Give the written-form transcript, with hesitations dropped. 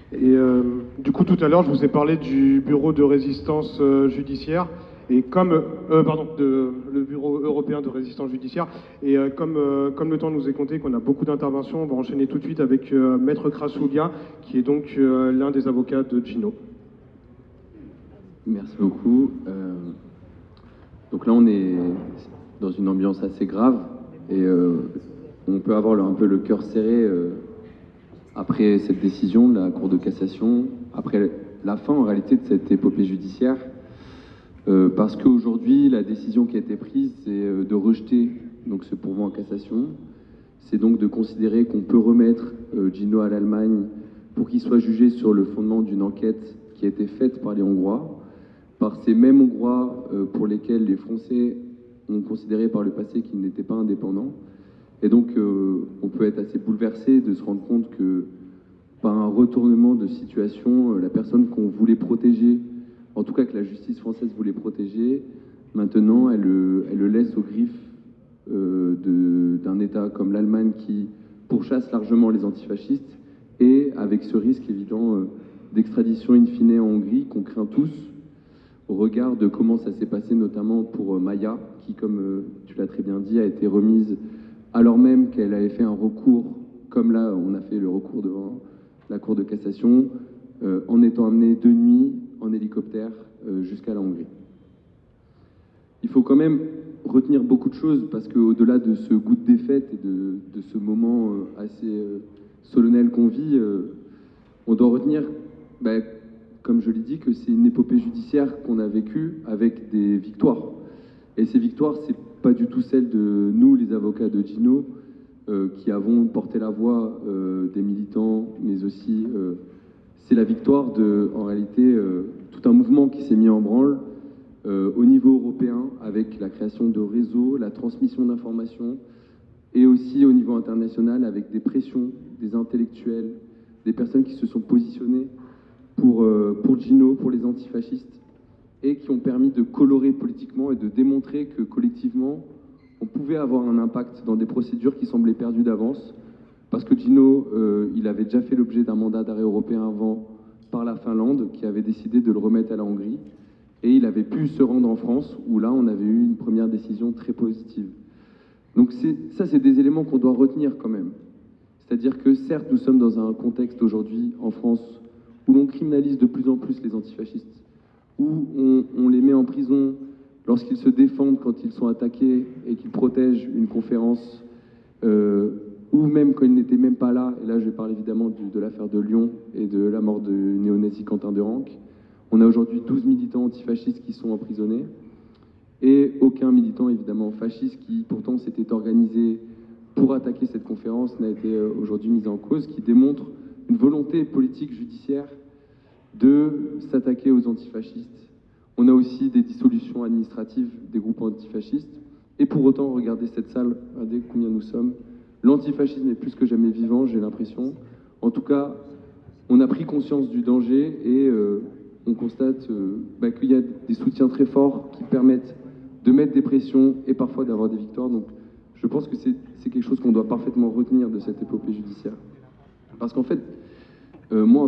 Et du coup, tout à l'heure, je vous ai parlé du bureau de résistance judiciaire. Et le Bureau européen de résistance judiciaire. Et comme le temps nous est compté, qu'on a beaucoup d'interventions, on va enchaîner tout de suite avec Maître Krasoulia, qui est donc l'un des avocats de Gino. Merci beaucoup. Donc là, on est dans une ambiance assez grave et on peut avoir un peu le cœur serré après cette décision de la Cour de cassation, après la fin en réalité de cette épopée judiciaire. Parce qu'aujourd'hui, la décision qui a été prise, c'est de rejeter donc, ce pourvoi en cassation. C'est donc de considérer qu'on peut remettre Gino à l'Allemagne pour qu'il soit jugé sur le fondement d'une enquête qui a été faite par les Hongrois, par ces mêmes Hongrois pour lesquels les Français ont considéré par le passé qu'ils n'étaient pas indépendants. Et donc, on peut être assez bouleversé de se rendre compte que par un retournement de situation, la personne qu'on voulait protéger, en tout cas que la justice française voulait protéger, maintenant elle le laisse aux griffes d'un État comme l'Allemagne qui pourchasse largement les antifascistes et avec ce risque évident d'extradition in fine en Hongrie qu'on craint tous au regard de comment ça s'est passé notamment pour Maya qui, comme tu l'as très bien dit, a été remise alors même qu'elle avait fait un recours, comme là on a fait le recours devant la Cour de cassation, en étant amenée de nuit en hélicoptère jusqu'à la Hongrie. Il faut quand même retenir beaucoup de choses parce qu'au-delà de ce goût de défaite et de ce moment assez solennel qu'on vit, on doit retenir, comme je l'ai dit, que c'est une épopée judiciaire qu'on a vécue avec des victoires. Et ces victoires, c'est pas du tout celles de nous, les avocats de Gino, qui avons porté la voix des militants, mais aussi c'est la victoire de, en réalité, tout un mouvement qui s'est mis en branle au niveau européen avec la création de réseaux, la transmission d'informations, et aussi au niveau international avec des pressions, des intellectuels, des personnes qui se sont positionnées pour Gino, pour les antifascistes, et qui ont permis de colorer politiquement et de démontrer que collectivement, on pouvait avoir un impact dans des procédures qui semblaient perdues d'avance, parce que Gino, il avait déjà fait l'objet d'un mandat d'arrêt européen avant par la Finlande, qui avait décidé de le remettre à la Hongrie, et il avait pu se rendre en France, où là, on avait eu une première décision très positive. Donc ça, c'est des éléments qu'on doit retenir quand même. C'est-à-dire que certes, nous sommes dans un contexte aujourd'hui en France où l'on criminalise de plus en plus les antifascistes, où on les met en prison lorsqu'ils se défendent quand ils sont attaqués et qu'ils protègent une conférence, ou même quand ils n'étaient même pas là, et là je parle évidemment de l'affaire de Lyon et de la mort du néo-nazi Quentin de Ranc. On a aujourd'hui 12 militants antifascistes qui sont emprisonnés, et aucun militant évidemment fasciste qui pourtant s'était organisé pour attaquer cette conférence n'a été aujourd'hui mis en cause, qui démontre une volonté politique judiciaire de s'attaquer aux antifascistes. On a aussi des dissolutions administratives des groupes antifascistes. Et pour autant, regardez cette salle, regardez combien nous sommes. L'antifascisme est plus que jamais vivant, j'ai l'impression. En tout cas, on a pris conscience du danger et on constate qu'il y a des soutiens très forts qui permettent de mettre des pressions et parfois d'avoir des victoires. Donc je pense que c'est quelque chose qu'on doit parfaitement retenir de cette épopée judiciaire. Parce qu'en fait, moi,